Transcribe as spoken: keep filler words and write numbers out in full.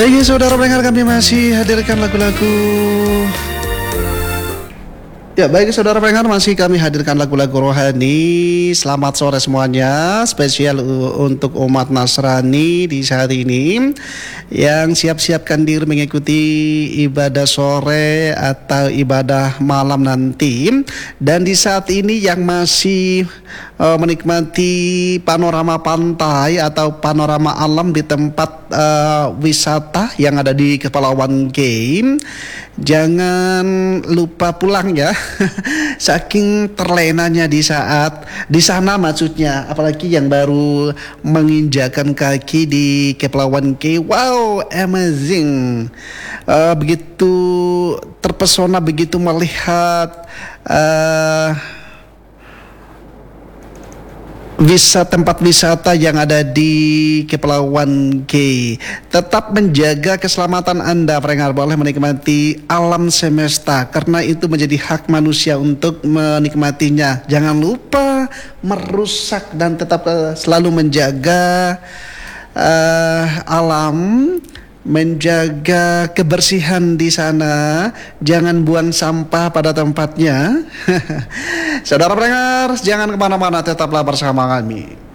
Baik saudara pendengar, kami masih hadirkan lagu-lagu. Ya baik saudara pendengar, masih kami hadirkan lagu-lagu rohani. Selamat sore semuanya, spesial untuk umat Nasrani di saat ini yang siap-siapkan diri mengikuti ibadah sore atau ibadah malam nanti. Dan di saat ini yang masih uh, menikmati panorama pantai atau panorama alam di tempat uh, wisata yang ada di Kepulauan Game, jangan lupa pulang ya. Saking terlenanya di saat di sana maksudnya, apalagi yang baru menginjakan kaki di Kepulauan K. Wow, amazing. Uh, begitu terpesona, begitu melihat uh, Wisata tempat wisata yang ada di Kepulauan K. Tetap menjaga keselamatan Anda, pendengar, boleh menikmati alam semesta karena itu menjadi hak manusia untuk menikmatinya. Jangan lupa merusak dan tetap uh, selalu menjaga uh, alam, menjaga kebersihan di sana. Jangan buang sampah pada tempatnya. Saudara pendengar, jangan kemana-mana, tetaplah bersama kami.